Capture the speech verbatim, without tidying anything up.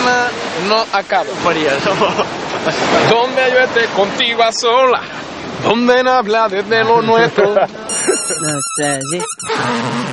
mañana no acaba. Frío, somos... Donde yo esté contigo a sola, donde no habla desde lo nuestro. Nostalgia.